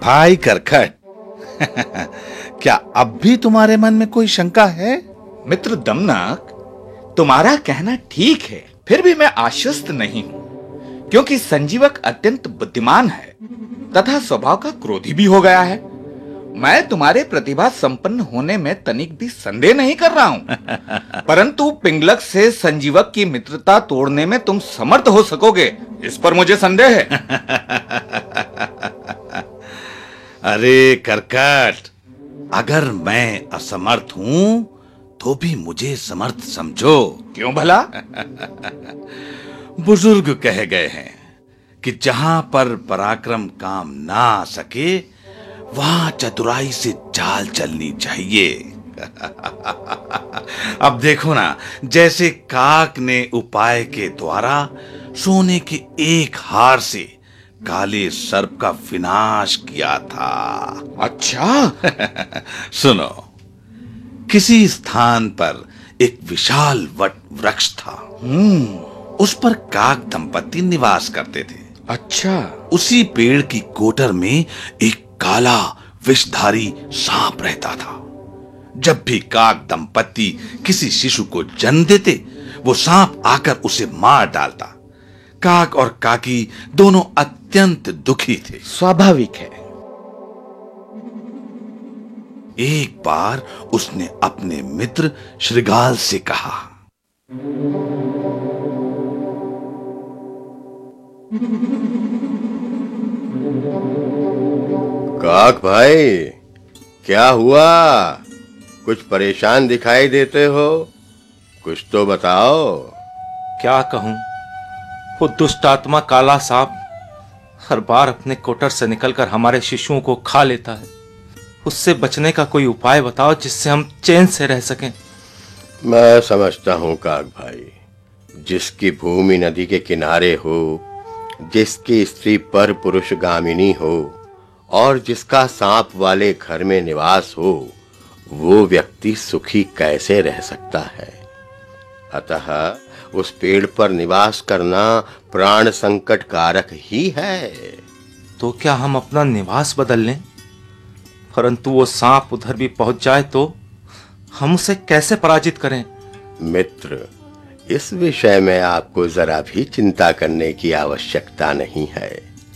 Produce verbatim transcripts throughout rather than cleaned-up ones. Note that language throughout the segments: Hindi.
भाई करखट, क्या अब भी तुम्हारे मन में कोई शंका है? मित्र दमनक, तुम्हारा कहना ठीक है, फिर भी मैं आश्वस्त नहीं हूं, क्योंकि संजीवक अत्यंत बुद्धिमान है तथा स्वभाव का क्रोधी भी हो गया है। मैं तुम्हारे प्रतिभा संपन्न होने में तनिक भी संदेह नहीं कर रहा हूं, परंतु पिंगलक से संजीवक की मित्रता तोड़ने में तुम समर्थ हो सकोगे, इस पर मुझे संदेह है। अरे करकट, अगर मैं असमर्थ हूं तो भी मुझे समर्थ समझो। क्यों भला? बुजुर्ग कह गए हैं कि जहां पर पराक्रम काम ना आ सके वहां चतुराई से चाल चलनी चाहिए। अब देखो ना, जैसे काक ने उपाय के द्वारा सोने के एक हार से काले सर्प का विनाश किया था। अच्छा? सुनो, किसी स्थान पर एक विशाल वट वृक्ष था। हम्म उस पर काक दंपति निवास करते थे। अच्छा। उसी पेड़ की कोटर में एक काला विषधारी सांप रहता था। जब भी काक दंपति किसी शिशु को जन्म देते, वो सांप आकर उसे मार डालता। काक और काकी दोनों अत्यंत दुखी थे। स्वाभाविक है। एक बार उसने अपने मित्र श्रृगाल से कहा, काक भाई, क्या हुआ? कुछ परेशान दिखाई देते हो, कुछ तो बताओ। क्या कहूं, वो दुष्ट आत्मा काला सांप हर बार अपने कोटर से निकलकर हमारे शिशुओं को खा लेता है। उससे बचने का कोई उपाय बताओ जिससे हम चैन से रह सकें। मैं समझता हूं काक भाई, जिसकी भूमि नदी के किनारे हो, जिसकी स्त्री पर पुरुष गामिनी हो और जिसका सांप वाले घर में निवास हो, वो व्यक्ति सुखी कैसे रह सकता है। अतः उस पेड़ पर निवास करना प्राण संकट कारक ही है। तो क्या हम अपना निवास बदल लें? परंतु वो सांप उधर भी पहुंच जाए तो हम उसे कैसे पराजित करें? मित्र, इस विषय में आपको जरा भी चिंता करने की आवश्यकता नहीं है।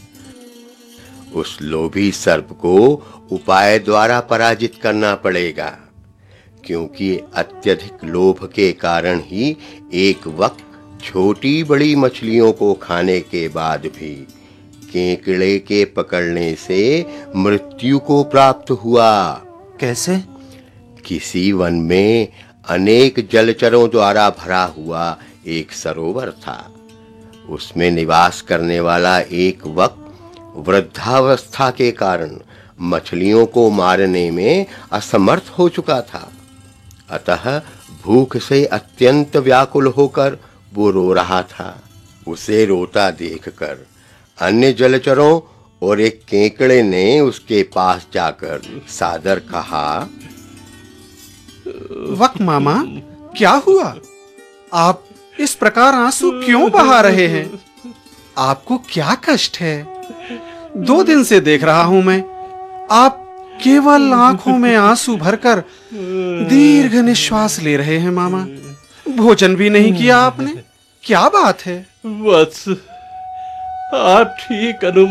उस लोभी सर्प को उपाय द्वारा पराजित करना पड़ेगा, क्योंकि अत्यधिक लोभ के कारण ही एक वक्त छोटी बड़ी मछलियों को खाने के बाद भी केकड़े के पकड़ने से मृत्यु को प्राप्त हुआ। कैसे? किसी वन में अनेक जलचरों द्वारा भरा हुआ एक सरोवर था। उसमें निवास करने वाला एक वक्त वृद्धावस्था के कारण मछलियों को मारने में असमर्थ हो चुका था। अतः भूख से अत्यंत व्याकुल होकर वो रो रहा था। उसे रोता देखकर अन्य जलचरों और एक केकड़े ने उसके पास जाकर सादर कहा, वक मामा, क्या हुआ? आप इस प्रकार आंसू क्यों बहा रहे हैं? आपको क्या कष्ट है? दो दिन से देख रहा हूं मैं, आप केवल आंखों में आंसू भरकर दीर्घ निश्वास ले रहे हैं। मामा, भोजन भी नहीं किया आपने? क्या बात है? वत्स, आप ठीक अनु